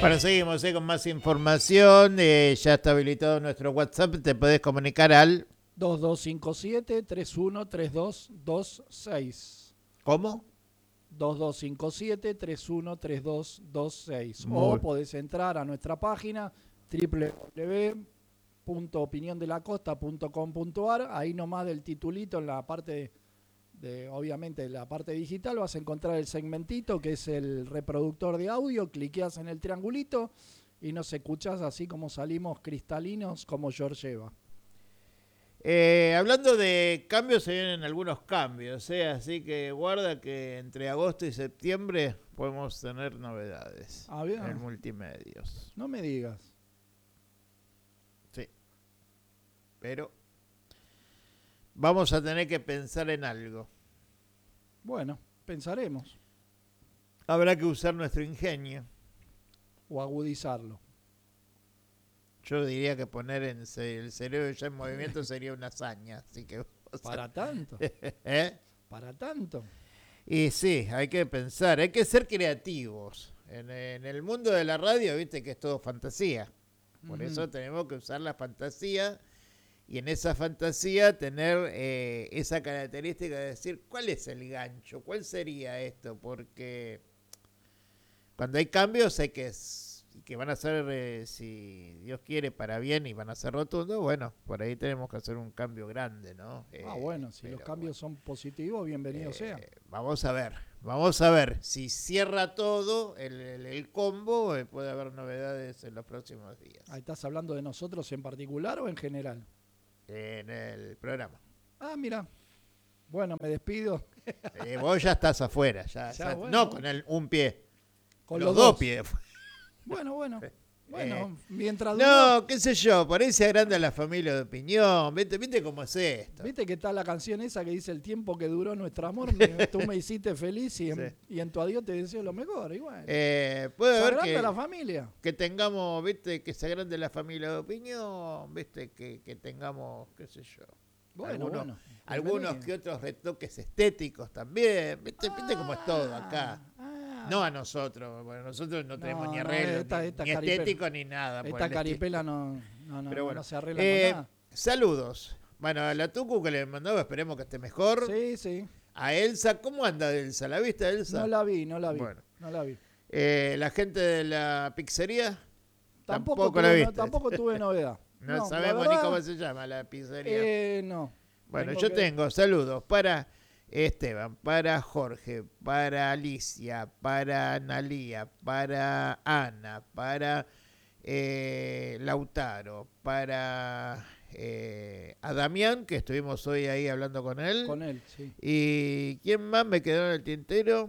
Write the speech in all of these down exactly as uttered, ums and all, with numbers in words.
Bueno, seguimos eh, con más información. Eh, ya está habilitado nuestro WhatsApp. Te podés comunicar al dos dos cinco siete, tres uno tres dos dos seis. ¿Cómo? dos dos cinco siete, tres uno tres dos dos seis. Muy. O podés entrar a nuestra página doble u doble u doble u punto opinión de la costa punto com punto a r. Ahí nomás del titulito en la parte de, obviamente, la parte digital vas a encontrar el segmentito que es el reproductor de audio. Cliqueas en el triangulito y nos escuchás así como salimos cristalinos como Georgieva. Eh, hablando de cambios, se vienen algunos cambios, ¿eh? Así que guarda que entre agosto y septiembre podemos tener novedades Ah, bien. en multimedios. No me digas. Sí. Pero vamos a tener que pensar en algo. Bueno, pensaremos. Habrá que usar nuestro ingenio. O agudizarlo. Yo diría que poner en ce- el cerebro ya en movimiento sería una hazaña. Así que, o sea, Para tanto. ¿eh? Para tanto. Y sí, hay que pensar, hay que ser creativos. En, en el mundo de la radio, viste que es todo fantasía. Por Ujú. eso tenemos que usar la fantasía y en esa fantasía tener eh, esa característica de decir cuál es el gancho, cuál sería esto, porque cuando hay cambios hay que, s- que van a ser, eh, si Dios quiere, para bien y van a ser rotundos, bueno, por ahí tenemos que hacer un cambio grande, ¿no? Ah, Eh, bueno, si pero los cambios son positivos, bienvenido eh, sea. Vamos a ver, vamos a ver. Si cierra todo el, el- el combo, eh, puede haber novedades en los próximos días. Ahí estás hablando de nosotros en particular o en general. En el programa. Ah, mira. Bueno, me despido. Eh, vos ya estás afuera, ya, Ya, ya- bueno. no con el un pie, Con los, los dos dos. pies. Bueno, bueno. Bueno, Eh, mientras dure. No, qué sé yo, por ahí se agranda la familia de opinión. ¿Viste, viste cómo es esto? ¿Viste que está la canción esa que dice el tiempo que duró nuestro amor? Me- tú me hiciste feliz y en, Sí. y en tu adiós te deseo lo mejor. Y bueno, Eh, puede se haber agranda que, la familia. que tengamos, viste, que se agrande la familia de opinión, viste, que, que tengamos, qué sé yo. Bueno, algunos, bueno. algunos bienvenido. que otros retoques estéticos también. ¿Viste, viste cómo es todo Ah, acá? ah. No a nosotros, bueno, nosotros no tenemos No, ni no, arreglo, esta- ni, esta ni caripela. estético, ni nada. por Esta el caripela no, no, no, Pero no, bueno, no se arregla Eh, con nada. saludos. Bueno, a la Tucu que le mandaba, esperemos que esté mejor. Sí, sí. A Elsa, ¿cómo anda Elsa? ¿La viste, Elsa? No la vi, no la vi. Bueno. No la vi. Eh, la gente de la pizzería, Tampoco, tampoco la tuve, no- viste. tampoco tuve novedad. No, la sabemos verdad, ni cómo se llama la pizzería. Eh, no. Bueno, Tengo yo que- tengo saludos para Esteban, para Jorge, para Alicia, para Analía, para Ana, para eh, Lautaro, para eh, a Damián, que estuvimos hoy ahí hablando con él. Con él, sí. ¿Y quién más me quedó en el tintero?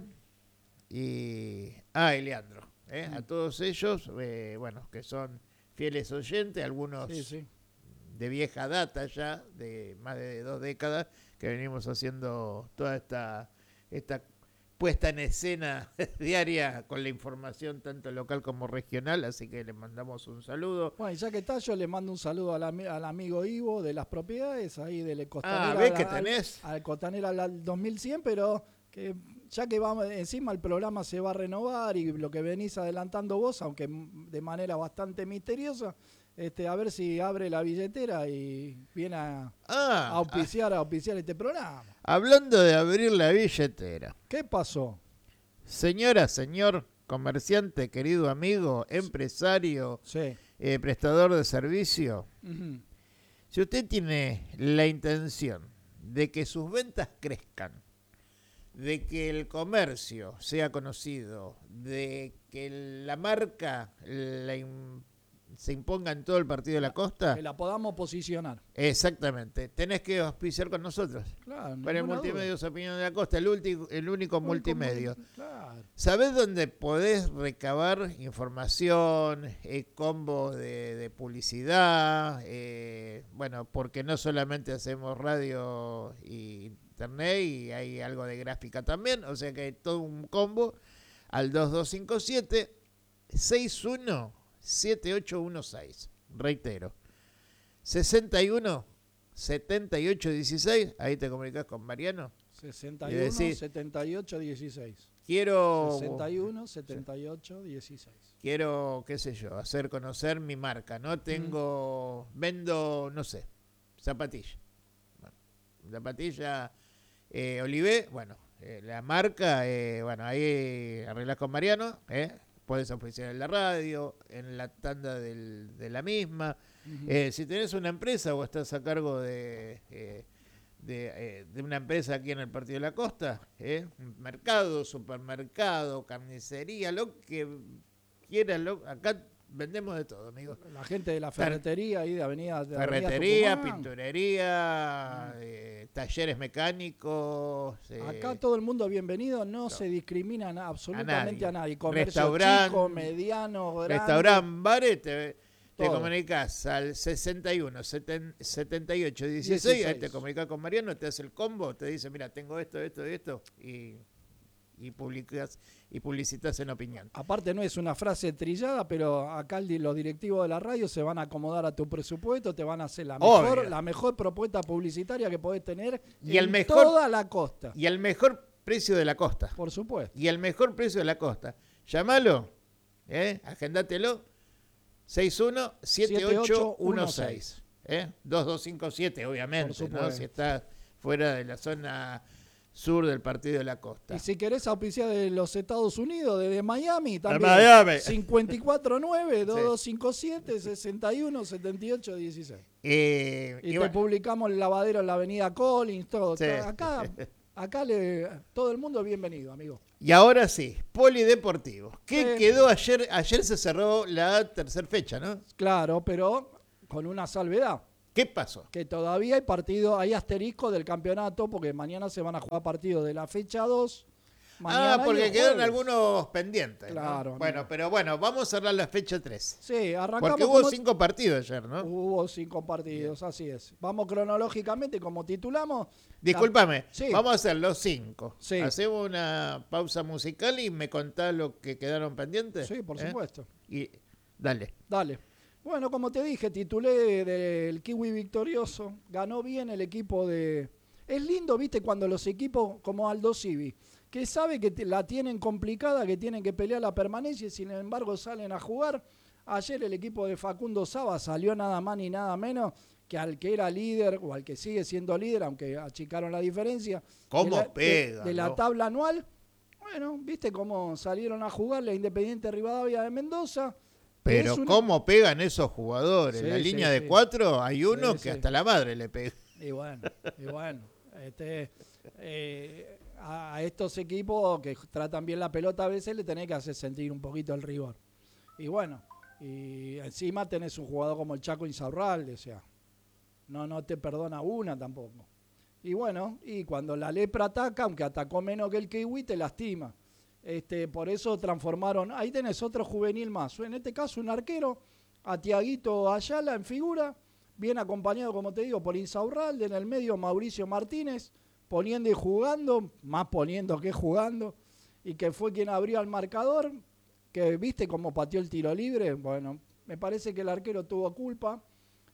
Y ah, y Leandro. ¿eh? Mm. A todos ellos, eh, bueno, que son fieles oyentes, algunos Sí, sí. de vieja data ya, de más de dos décadas, que venimos haciendo toda esta, esta puesta en escena diaria con la información tanto local como regional, así que le mandamos un saludo. Bueno, y ya que está, yo le mando un saludo al, ami- al amigo Ivo de las propiedades, ahí del Costanera. Ah, ¿ves al- que al- tenés? Al, Costanera al, al dos mil cien, pero que ya que vamos encima el programa se va a renovar y lo que venís adelantando vos, aunque m- de manera bastante misteriosa, este, a ver si abre la billetera y viene a, a Ah, auspiciar, a auspiciar este programa. ah, hablando de abrir la billetera. ¿Qué pasó? Señora, señor, comerciante, querido amigo, empresario, Sí. eh, prestador de servicio, Ujú. si usted tiene la intención de que sus ventas crezcan, de que el comercio sea conocido, de que la marca la im- se imponga en todo el partido de la costa, Que la podamos posicionar. exactamente, tenés que auspiciar con nosotros. Claro, Para el ninguna Multimedios Opinión de la Costa, el, ulti- el único duda. multimedio. Claro. ¿Sabés dónde podés recabar información, eh, combos de, de publicidad? Eh, bueno, porque no solamente hacemos radio y internet y hay algo de gráfica también, o sea que hay todo un combo al dos dos cinco siete, seis uno siete ocho uno seis. Reitero, sesenta y uno setenta y ocho dieciséis, ahí te comunicas con Mariano. sesenta y Y uno, decís- setenta y ocho, dieciséis. quiero... sesenta y uno, setenta y ocho, dieciséis. Quiero, qué sé yo, hacer conocer mi marca, ¿no? Tengo, mm. vendo, no sé, zapatilla. Bueno, zapatilla eh, Olivé, bueno, eh, la marca, eh, bueno, ahí arreglás con Mariano, ¿eh? Puedes oficiar en la radio, en la tanda del, de la misma. Uh-huh. Eh, si tenés una empresa o estás a cargo de, eh, de, eh, de una empresa aquí en el Partido de la Costa, ¿eh? mercado, supermercado, carnicería, lo que quieras, lo, acá vendemos de todo, amigo. La gente de la ferretería ahí de Avenida de Ferretería, Avenida pinturería, uh-huh. eh, talleres mecánicos. Eh, acá todo el mundo bienvenido, no, no. se discrimina a, absolutamente a nadie. A nadie. Comercio chico, mediano, grande. Restaurante, bares, te, te comunicas al sesenta y uno, setenta y ocho, dieciséis, ahí te comunicas con Mariano, te hace el combo, te dice, mira, tengo esto, esto, esto, y... y publicas y publicitas en opinión. Aparte no es una frase trillada, pero acá los directivos de la radio se van a acomodar a tu presupuesto, te van a hacer la mejor, la mejor propuesta publicitaria que podés tener y en el mejor, toda la costa. Y el mejor precio de la costa. Por supuesto. Y el mejor precio de la costa. Llámalo, ¿eh? Agéndatelo, seis uno siete ocho uno seis. ¿Eh? dos dos cinco siete, obviamente, ¿no? Si estás fuera de la zona sur del Partido de la Costa. Y si querés auspiciar de los Estados Unidos, desde Miami, también. Miami. cinco cuatro nueve, dos dos cinco siete, seis uno, siete ocho, dieciséis. Eh, y, y te bueno. publicamos el lavadero en la avenida Collins, todo. Sí. Acá, acá le, todo el mundo es bienvenido, amigo. Y ahora sí, polideportivo. ¿Qué eh, quedó ayer? Ayer se cerró la tercera fecha, ¿no? Claro, pero con una salvedad. ¿Qué pasó? Que todavía hay partido, hay asterisco del campeonato, porque mañana se van a jugar partidos de la fecha dos. Ah, porque quedan algunos pendientes. Claro. ¿no? Bueno, no. pero bueno, vamos a cerrar la fecha tres. Sí, arrancamos. Porque hubo como... cinco partidos ayer, ¿no? Hubo cinco partidos, Bien. Así es. Vamos cronológicamente, como titulamos. Discúlpame, la... sí. vamos a hacer los cinco. Sí. Hacemos una pausa musical y me contás lo que quedaron pendientes. Sí, por ¿eh? supuesto. Y dale. Dale. Bueno, como te dije, titulé del Kiwi victorioso. Ganó bien el equipo de... Es lindo, viste, cuando los equipos como Aldo Civi, que sabe que te, la tienen complicada, que tienen que pelear la permanencia y sin embargo salen a jugar. Ayer el equipo de Facundo Saba salió nada más ni nada menos que al que era líder o al que sigue siendo líder, aunque achicaron la diferencia. ¿Cómo de la, pega? De, de la tabla anual. Bueno, viste cómo salieron a jugar la Independiente Rivadavia de Mendoza. Pero una... ¿cómo pegan esos jugadores? Sí, en la sí, línea sí. de cuatro hay uno sí, que sí. hasta la madre le pega. Y bueno, y bueno. Este, eh, a estos equipos que tratan bien la pelota a veces le tenés que hacer sentir un poquito el rigor. Y bueno, y encima tenés un jugador como el Chaco Insaurralde, o sea, no, no te perdona una tampoco. Y bueno, y cuando la lepra ataca, aunque atacó menos que el Kiwi, te lastima. Este, por eso transformaron, ahí tenés otro juvenil más, en este caso un arquero, a Tiaguito Ayala en figura, bien acompañado, como te digo, por Insaurralde, en el medio Mauricio Martínez, poniendo y jugando, más poniendo que jugando, y que fue quien abrió el marcador, que viste cómo pateó el tiro libre. Bueno, me parece que el arquero tuvo culpa,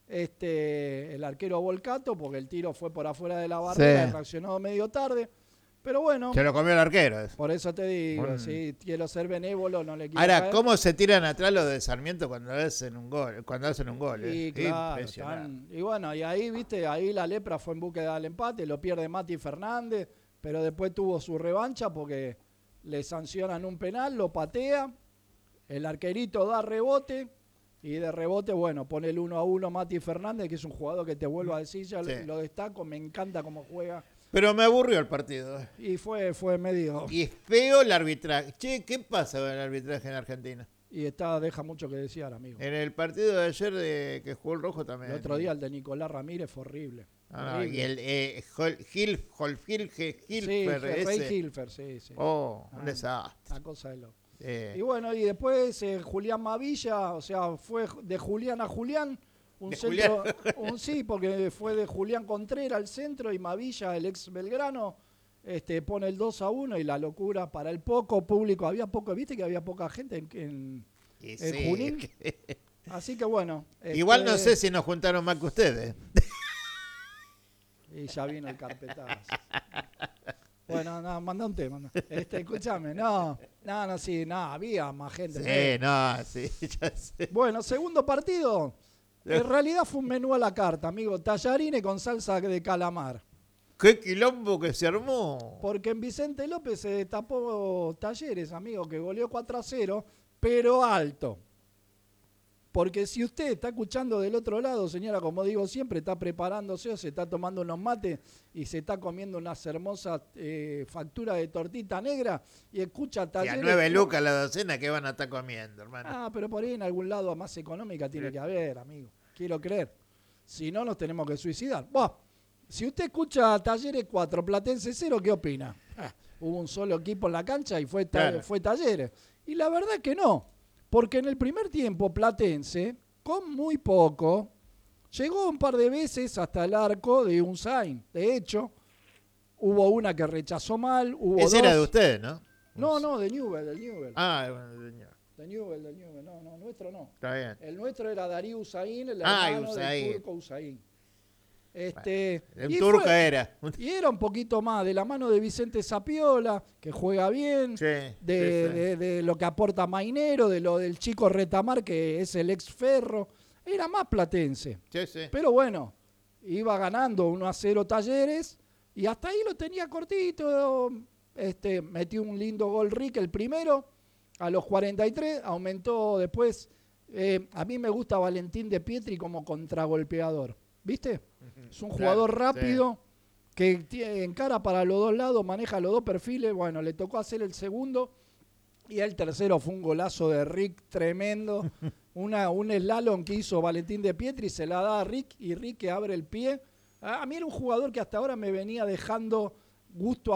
este, el arquero Volcato, porque el tiro fue por afuera de la barrera, sí. Reaccionó medio tarde. Pero bueno. Se lo comió el arquero. Por eso te digo, bueno. Si quiero ser benévolo, no le quiero Ahora, caer. ¿cómo se tiran atrás los de Sarmiento cuando hacen un gol? Cuando hacen un gol, y, eh? claro, están, y bueno, y ahí, viste, ahí la lepra fue en búsqueda del empate, lo pierde Mati Fernández, pero después tuvo su revancha porque le sancionan un penal, lo patea, el arquerito da rebote, y de rebote, bueno, pone el uno a uno Mati Fernández, que es un jugador que te vuelvo a decir, ya sí. lo, lo destaco, me encanta cómo juega. Pero me aburrió el partido. Y fue, fue medio... Y es feo el arbitraje. Che, ¿qué pasa con el arbitraje en Argentina? Y está, deja mucho que desear, amigo. En el partido de ayer de que jugó el Rojo también. El otro día el de Nicolás Ramírez fue horrible. Ah, horrible. Y el eh, Gil, Holfil, Hilfer, sí, ese. Hilfer, sí, sí. Oh, ah, un desastre. Una cosa de loco. Eh. Y bueno, y después eh, Julián Mavilla, o sea, fue de Julián a Julián. Un de centro, Julián. un sí, porque fue de Julián Contreras al centro y Mavilla, el ex Belgrano, este, pone el dos a uno y la locura para el poco público. Había poco, viste que había poca gente en, en, en sí. Junín. Así que bueno. Igual este, no sé si nos juntaron más que ustedes. Y ya vino el carpetazo. Bueno, no, manda un tema. No. Este, escúchame, no, no, no, sí, no, había más gente. Sí, no, sí, ya sé. Bueno, segundo partido. En realidad fue un menú a la carta, amigo. Tallarines con salsa de calamar. ¡Qué quilombo que se armó! Porque en Vicente López se destapó Talleres, amigo, que goleó cuatro a cero, pero alto. Porque si usted está escuchando del otro lado, señora, como digo siempre, está preparándose o se está tomando unos mates y se está comiendo unas hermosas eh, facturas de tortita negra y escucha Talleres. Y a nueve lucas la docena, ¿qué van a estar comiendo, hermano? Ah, pero por ahí en algún lado más económica tiene sí. que haber, amigo. Quiero creer. Si no, nos tenemos que suicidar. Buah, si usted escucha Talleres cuatro, Platense cero, ¿qué opina? Ah, hubo un solo equipo en la cancha y fue, ta claro. fue Talleres. Y la verdad que no. Porque en el primer tiempo Platense, con muy poco, llegó un par de veces hasta el arco de Unzain. De hecho, hubo una que rechazó mal. Hubo Ese dos. era de ustedes, ¿no? No, no, de Newell, del Newell. Ah, bueno, de Newell. De Newell, del Newell. No, no, nuestro no. Está bien. El nuestro era Darío Usain, el ah, hermano Usain. del turco Usain. Este, el turco fue, era. Y era un poquito más de la mano de Vicente Sapiola, que juega bien, sí, de, sí, sí. De, de lo que aporta Mainero, de lo del chico Retamar, que es el ex Ferro. Era más platense. Sí, sí. Pero bueno, iba ganando uno a cero Talleres y hasta ahí lo tenía cortito. Este, metió un lindo gol Rick, el primero, a los cuarenta y tres, aumentó después. Eh, a mí me gusta Valentín de Pietri como contragolpeador. ¿Viste? Es un jugador claro, rápido sí. que encara para los dos lados, maneja los dos perfiles. Bueno, le tocó hacer el segundo y el tercero fue un golazo de Rick tremendo. Una, un slalom que hizo Valentín de Pietri, se la da a Rick y Rick que abre el pie. A mí era un jugador que hasta ahora me venía dejando gusto a